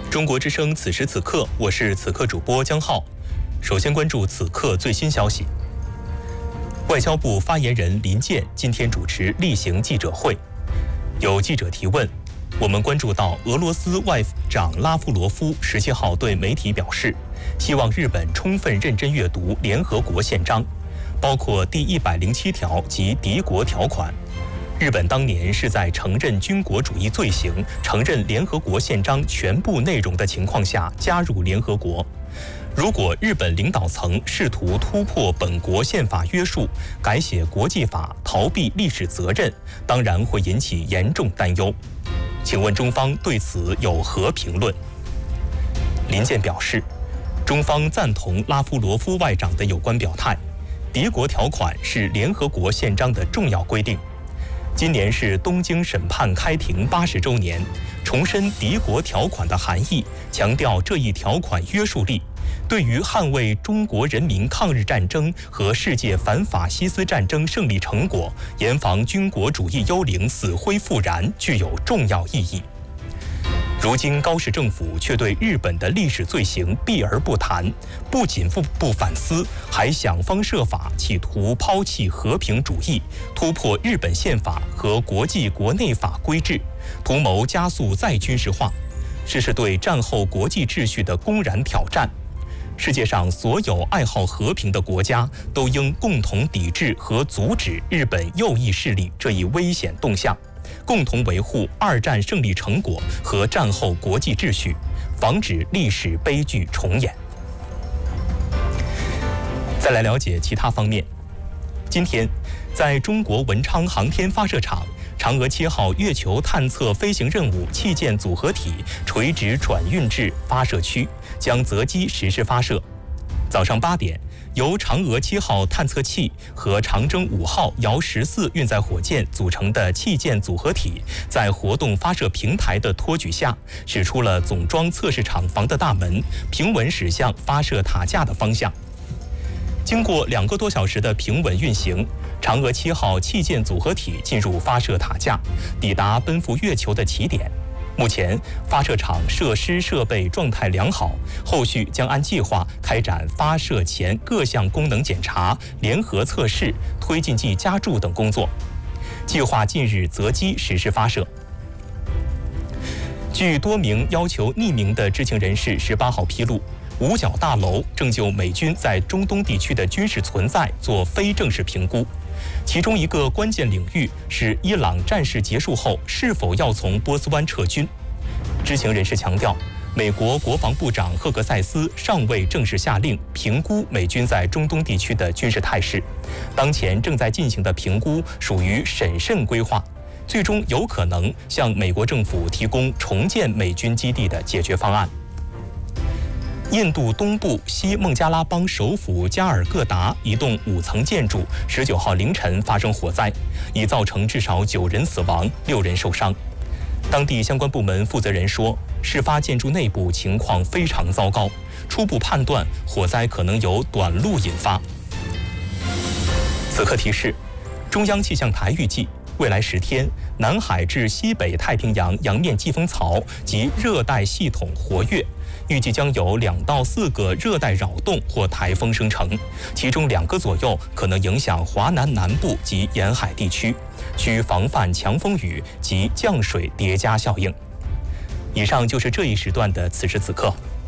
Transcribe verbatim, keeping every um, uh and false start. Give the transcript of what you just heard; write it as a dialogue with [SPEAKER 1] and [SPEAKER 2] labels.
[SPEAKER 1] 中国之声此时此刻，我是此刻主播江浩。首先关注此刻最新消息。外交部发言人林健今天主持例行记者会，有记者提问，我们关注到俄罗斯外长拉夫罗夫十七号对媒体表示，希望日本充分认真阅读联合国宪章，包括第一百零七条及敌国条款。日本当年是在承认军国主义罪行、承认联合国宪章全部内容的情况下加入联合国。如果日本领导层试图突破本国宪法约束，改写国际法，逃避历史责任，当然会引起严重担忧。请问中方对此有何评论？林健表示，中方赞同拉夫罗夫外长的有关表态，敌国条款是联合国宪章的重要规定。今年是东京审判开庭八十周年，重申敌国条款的含义，强调这一条款约束力，对于捍卫中国人民抗日战争和世界反法西斯战争胜利成果，严防军国主义幽灵死灰复燃，具有重要意义。如今高市政府却对日本的历史罪行避而不谈，不仅不不反思，还想方设法企图抛弃和平主义，突破日本宪法和国际国内法规制，图谋加速再军事化，这是对战后国际秩序的公然挑战。世界上所有爱好和平的国家都应共同抵制和阻止日本右翼势力这一危险动向，共同维护二战胜利成果和战后国际秩序，防止历史悲剧重演。再来了解其他方面。今天，在中国文昌航天发射场，嫦娥七号月球探测飞行任务器件组合体垂直转运至发射区，将择机实施发射。早上八点，由嫦娥七号探测器和长征五号遥十四运载火箭组成的器件组合体，在活动发射平台的托举下，驶出了总装测试厂房的大门，平稳驶向发射塔架的方向。经过两个多小时的平稳运行，嫦娥七号器件组合体进入发射塔架，抵达奔赴月球的起点。目前，发射场设施设备状态良好，后续将按计划开展发射前各项功能检查、联合测试、推进剂加注等工作，计划近日择机实施发射。据多名要求匿名的知情人士十八号披露，五角大楼正就美军在中东地区的军事存在做非正式评估，其中一个关键领域是伊朗战事结束后是否要从波斯湾撤军。知情人士强调，美国国防部长赫格塞斯尚未正式下令评估美军在中东地区的军事态势，当前正在进行的评估属于审慎规划，最终有可能向美国政府提供重建美军基地的解决方案。印度东部西孟加拉邦首府加尔各答一栋五层建筑十九号凌晨发生火灾，已造成至少九人死亡、六人受伤。当地相关部门负责人说，事发建筑内部情况非常糟糕，初步判断火灾可能由短路引发。此刻提示，中央气象台预计，未来十天，南海至西北太平洋洋面季风槽及热带系统活跃，预计将有两到四个热带扰动或台风生成，其中两个左右可能影响华南南部及沿海地区，需防范强风雨及降水叠加效应。以上就是这一时段的此时此刻。